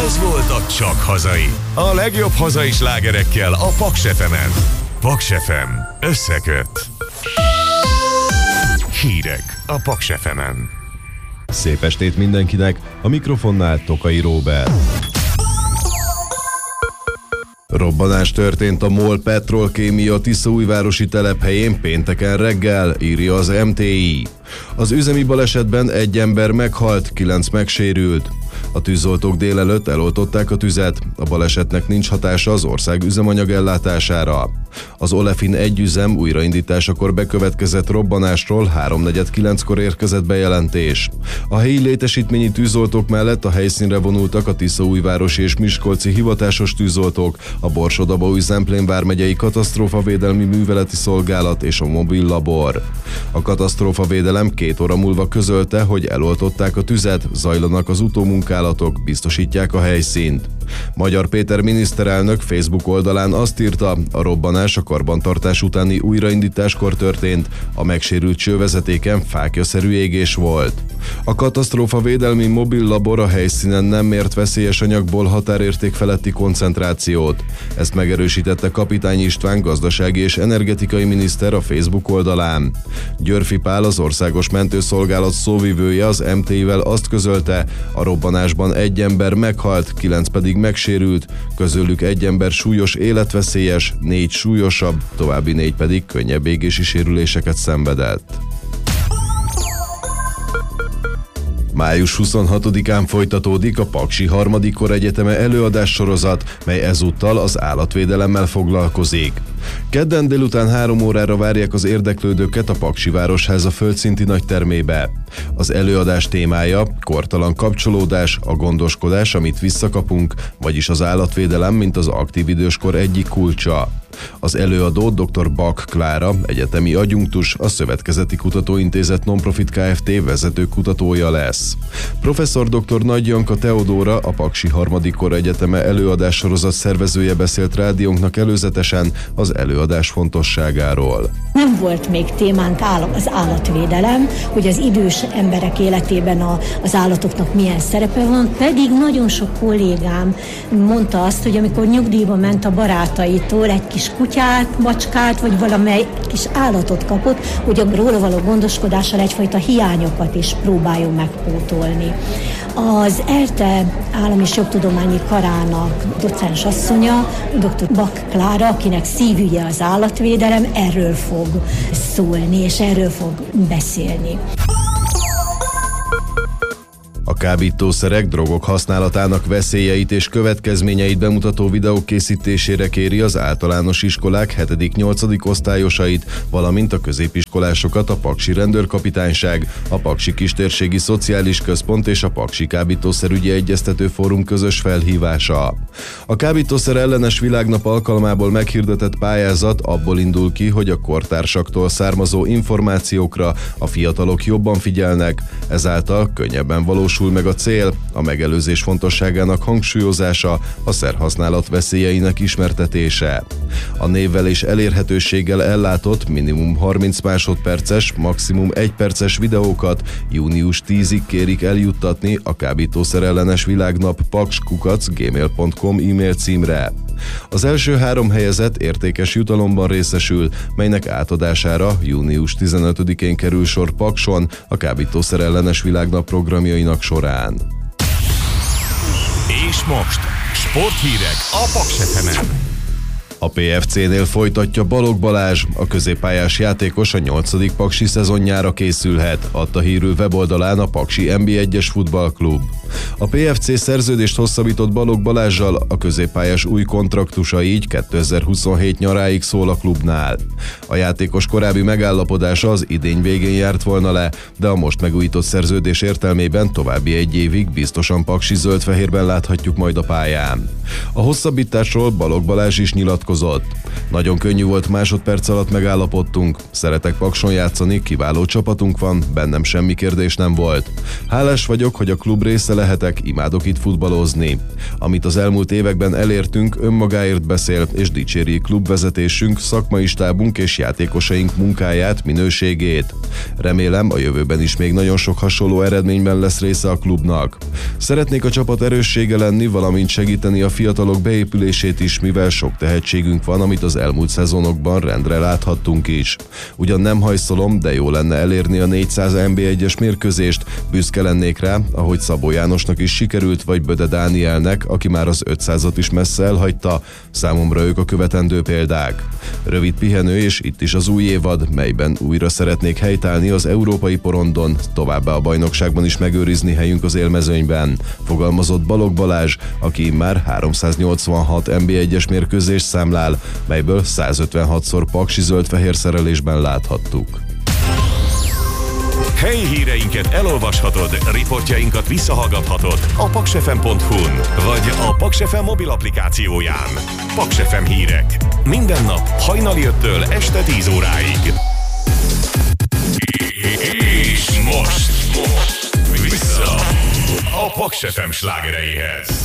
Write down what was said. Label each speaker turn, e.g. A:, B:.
A: Ez volt a Csak hazai. A legjobb hazai slágerekkel a Paks FM-en. Paks FM összeköt. Hírek a Paks FM-en.
B: Szép estét mindenkinek, a mikrofonnál Tokai Róbert. Robbanás történt a MOL Petrolkémia tiszaújvárosi telephelyén pénteken reggel, írja az MTI. Az üzemi balesetben egy ember meghalt, 9 megsérült. A tűzoltók délelőtt eloltották a tüzet, a balesetnek nincs hatása az ország üzemanyag ellátására. Az Olefin 1 üzem újraindításakor bekövetkezett robbanásról 3:49-kor érkezett bejelentés. A helyi létesítményi tűzoltók mellett a helyszínre vonultak a tiszaújvárosi és miskolci hivatásos tűzoltók, a Borsod-Abaúj-Zemplén vármegyei katasztrófavédelmi műveleti szolgálat és a mobil labor. A katasztrófavédelem 2 óra múlva közölte, hogy eloltották a tüzet, zajlanak az utómunkálatok, biztosítják a helyszínt. Magyar Péter miniszterelnök Facebook oldalán azt írta, a robbanás a karbantartás utáni újraindításkor történt, a megsérült csővezetéken fákjaszerű égés volt. A katasztrófavédelmi mobil labor a helyszínen nem mért veszélyes anyagból határérték feletti koncentrációt. Ezt megerősítette Kapitány István gazdasági és energetikai miniszter a Facebook oldalán. Györfi Pál, az Országos Mentőszolgálat szóvivője az MT-vel azt közölte, a robbanásban egy ember meghalt, 9 pedig megsérült, közülük egy ember súlyos életveszélyes, 4 súlyosabb, további 4 pedig könnyebb égési sérüléseket szenvedett. Május 26-án folytatódik a Paksi Harmadik Koregyetemre előadássorozat, mely ezúttal az állatvédelemmel foglalkozik. Kedden délután 3 órára várják az érdeklődőket a Paksi Városháza földszinti nagytermébe. Az előadás témája kortalan kapcsolódás, a gondoskodás, amit visszakapunk, vagyis az állatvédelem, mint az aktív időskor egyik kulcsa. Az előadó dr. Bak Klára, egyetemi adjunktus, a Szövetkezeti Kutatóintézet Nonprofit Kft. Vezető kutatója lesz. Professzor dr. Nagy Janka Teodóra, a Paksi Harmadik Koregyetemre előadássorozat szervezője beszélt rádiónknak előzetesen az előadás fontosságáról.
C: Nem volt még témánk az állatvédelem, hogy az idős emberek életében az állatoknak milyen szerepe van, pedig nagyon sok kollégám mondta azt, hogy amikor nyugdíjba ment a barátaitól egy kis kutyát, macskát, vagy valamely kis állatot kapott, hogy a róla való gondoskodással egyfajta hiányokat is próbáljon megpótolni. Az ELTE Állam- és Jogtudományi Karának docens asszonya, dr. Bak Klára, akinek szívügye az állatvédelem, erről fog szólni, és erről fog beszélni.
B: A kábítószerek, drogok használatának veszélyeit és következményeit bemutató videók készítésére kéri az általános iskolák 7.-8. osztályosait, valamint a középiskolásokat a Paksi Rendőrkapitányság, a Paksi Kistérségi Szociális Központ és a Paksi Kábítószerügyi Egyeztető Fórum közös felhívása. A kábítószer ellenes világnap alkalmából meghirdetett pályázat abból indul ki, hogy a kortársaktól származó információkra a fiatalok jobban figyelnek, ezáltal könnyebben valósul meg a cél, a megelőzés fontosságának hangsúlyozása, a szerhasználat veszélyeinek ismertetése. A névvel és elérhetőséggel ellátott minimum 30 másodperces, maximum 1 perces videókat június 10-ig kérik eljuttatni a kábítószerellenes világnap paks@gmail.com e-mail címre. Az első 3 helyezett értékes jutalomban részesül, melynek átadására június 15-én kerül sor Pakson a kábítószerellenes világnap programjainak során.
A: És most sporthírek a Paks FM-en.
B: A PFC-nél folytatja Balogh Balázs, a középpályás játékos a 8. paksi szezonjára készülhet, adta hírül weboldalán a Paksi NB1-es futballklub. A PFC szerződést hosszabbított Balogh Balázssal, a középpályás új kontraktusa így 2027 nyaráig szól a klubnál. A játékos korábbi megállapodása az idény végén járt volna le, de a most megújított szerződés értelmében további 1 évig biztosan paksi zöld-fehérben láthatjuk majd a pályán. A hosszabbításról Balogh Balázs is nyilatkozott. Nagyon könnyű volt, másodperc alatt megállapodtunk. Szeretek Pakson játszani, kiváló csapatunk van, bennem semmi kérdés nem volt. Hálás vagyok, hogy a klub része lehetek, imádok itt futballozni. Amit az elmúlt években elértünk, önmagáért beszél, és dicséri klubvezetésünk, szakmai stábunk és játékosaink munkáját, minőségét. Remélem, a jövőben is még nagyon sok hasonló eredményben lesz része a klubnak. Szeretnék a csapat erőssége lenni, valamint segíteni a fiatalok beépülését is, mivel sok tehetségünk van, amit az elmúlt szezonokban rendre láthattunk is. Ugyan nem hajszolom, de jó lenne elérni a 400 NB1-es mérkőzést, büszke lennék rá, ahogy Szabó Jánosnak is sikerült, vagy Böde Dánielnek, aki már az 500-at is messze elhagyta, számomra ők a követendő példák. Rövid pihenő, és itt is az új évad, melyben újra szeretnék helytállni az európai porondon, továbbá a bajnokságban is megőrizni helyünk az élmezőnyben, fogalmazott Balogh Balázs, aki már 386 NB1-es mérkőzést számlál, melyből 156-szor paksi zöld-fehér szerelésben láthattuk.
A: Helyi híreinket elolvashatod, riportjainkat visszahallgathatod a paksfm.hu-n, vagy a Paks FM mobil applikációján. Paks FM hírek. Minden nap hajnali 5-től este 10 óráig. És most vissza a Paks FM slágereihez.